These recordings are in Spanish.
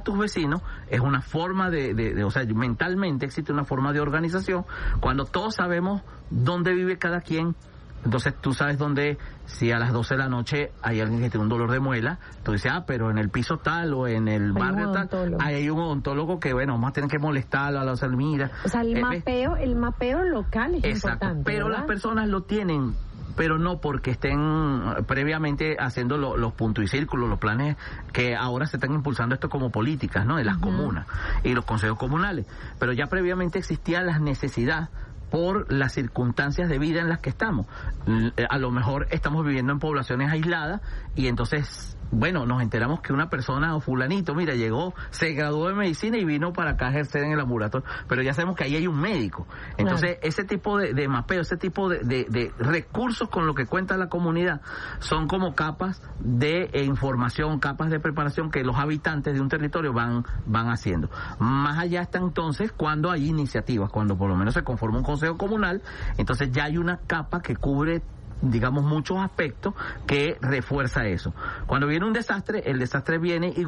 tus vecinos es una forma o sea, mentalmente existe una forma de organización cuando todos sabemos dónde vive cada quien. Entonces tú sabes dónde, si a las 12 de la noche hay alguien que tiene un dolor de muela, tú dices, pero en el piso tal o en el barrio tal, hay un odontólogo que, bueno, vamos a tener que molestarlo, a la mira. O sea, el mapeo local es importante, pero ¿verdad? Las personas lo tienen, pero no porque estén previamente haciendo los puntos y círculos, los planes que ahora se están impulsando esto como políticas, ¿no? De las comunas y los consejos comunales. Pero ya previamente existía la necesidad por las circunstancias de vida en las que estamos. A lo mejor estamos viviendo en poblaciones aisladas y entonces, bueno, nos enteramos que una persona o fulanito, mira, llegó, se graduó de medicina y vino para acá a ejercer en el ambulatorio, pero ya sabemos que ahí hay un médico. Entonces, ese tipo de mapeo, ese tipo de recursos con lo que cuenta la comunidad son como capas de información, capas de preparación que los habitantes de un territorio van haciendo. Más allá está entonces cuando hay iniciativas, cuando por lo menos se conforma un consejo comunal, entonces ya hay una capa que cubre, digamos, muchos aspectos que refuerza eso. Cuando viene un desastre, el desastre viene y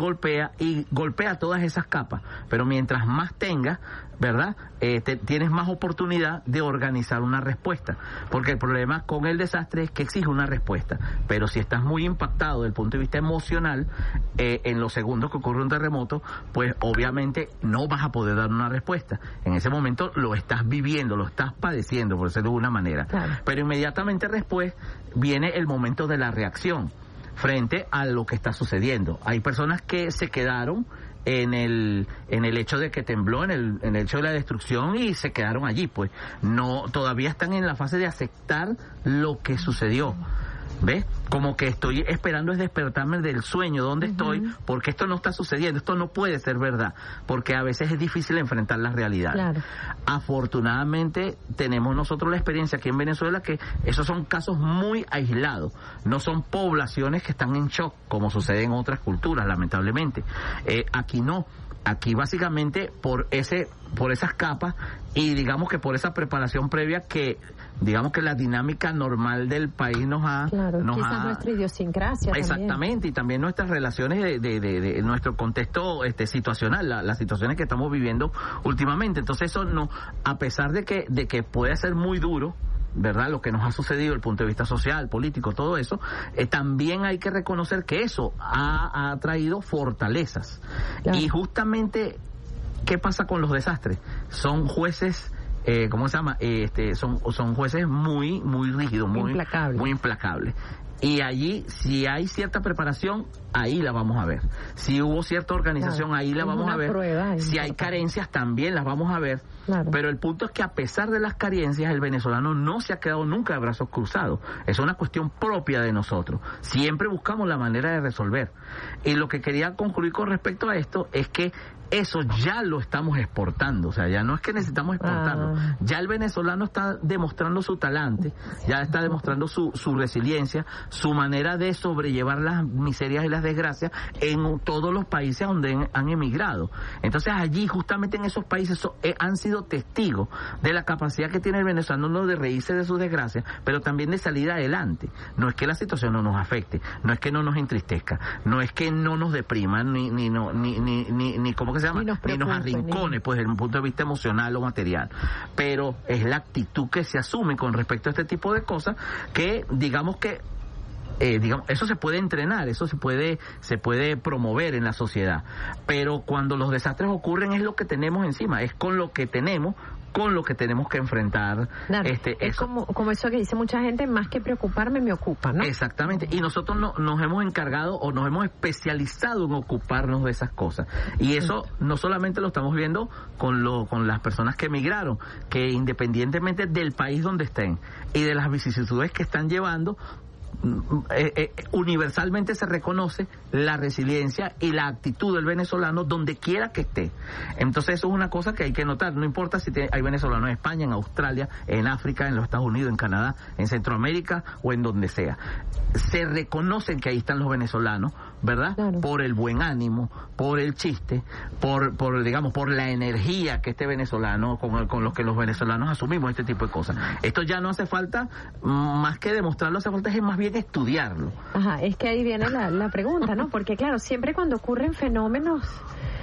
golpea todas esas capas, pero mientras más tengas, ¿verdad? Tienes más oportunidad de organizar una respuesta, porque el problema con el desastre es que exige una respuesta, pero si estás muy impactado desde el punto de vista emocional, en los segundos que ocurre un terremoto, pues obviamente no vas a poder dar una respuesta. En ese momento lo estás viviendo, lo estás padeciendo, por decirlo de alguna manera. Claro. Pero inmediatamente después viene el momento de la reacción frente a lo que está sucediendo. Hay personas que se quedaron en el hecho de que tembló, en el hecho de la destrucción, y se quedaron allí, pues todavía están en la fase de aceptar lo que sucedió. ¿Ves? Como que estoy esperando es despertarme del sueño, ¿dónde estoy? Porque esto no está sucediendo, esto no puede ser verdad, porque a veces es difícil enfrentar la realidad. Claro. Afortunadamente tenemos nosotros la experiencia aquí en Venezuela que esos son casos muy aislados, no son poblaciones que están en shock, como sucede en otras culturas, lamentablemente. Aquí no. Aquí básicamente por esas capas y digamos que por esa preparación previa que digamos que la dinámica normal del país nos ha... Claro, quizás nuestra idiosincrasia exactamente, también. Y también nuestras relaciones de nuestro contexto situacional, las situaciones que estamos viviendo últimamente. Entonces eso no, a pesar de que puede ser muy duro, ¿verdad? Lo que nos ha sucedido desde el punto de vista social, político, todo eso, también hay que reconocer que eso ha traído fortalezas. Claro. Y justamente, ¿qué pasa con los desastres? Son jueces... ¿cómo se llama? Son jueces muy rígidos, muy implacables. Y allí, si hay cierta preparación, ahí la vamos a ver. Si hubo cierta organización, ahí la vamos a ver. Si hay carencias, también las vamos a ver. Claro. Pero el punto es que a pesar de las carencias, el venezolano no se ha quedado nunca de brazos cruzados. Es una cuestión propia de nosotros. Siempre buscamos la manera de resolver. Y lo que quería concluir con respecto a esto es que eso ya lo estamos exportando, o sea, ya no es que necesitamos exportarlo, ya el venezolano está demostrando su talante, ya está demostrando su resiliencia, su manera de sobrellevar las miserias y las desgracias en todos los países donde han emigrado. Entonces allí, justamente en esos países, han sido testigos de la capacidad que tiene el venezolano no de reírse de sus desgracias, pero también de salir adelante. No es que la situación no nos afecte, no es que no nos entristezca, no es que no nos deprima, ni ¿cómo que se llama? Ni nos arrincone, pues desde un punto de vista emocional o material. Pero es la actitud que se asume con respecto a este tipo de cosas que, digamos, eso se puede entrenar, eso se puede promover en la sociedad. Pero cuando los desastres ocurren es lo que tenemos encima, es con lo que tenemos que enfrentar. Claro, es como eso que dice mucha gente, más que preocuparme me ocupa, ¿no? Exactamente, y nosotros nos hemos encargado o nos hemos especializado en ocuparnos de esas cosas, y eso no solamente lo estamos viendo con las personas que emigraron, que independientemente del país donde estén y de las vicisitudes que están llevando, universalmente se reconoce la resiliencia y la actitud del venezolano donde quiera que esté. Entonces eso es una cosa que hay que notar, no importa si hay venezolanos en España, en Australia, en África, en los Estados Unidos, en Canadá, en Centroamérica o en donde sea. Se reconocen que ahí están los venezolanos, ¿verdad? Claro. Por el buen ánimo, por el chiste, por la energía que este venezolano, con lo que los venezolanos asumimos este tipo de cosas. Esto ya no hace falta, más que demostrarlo, hace falta es más bien estudiarlo. Ajá, es que ahí viene la pregunta, ¿no? Porque claro, siempre cuando ocurren fenómenos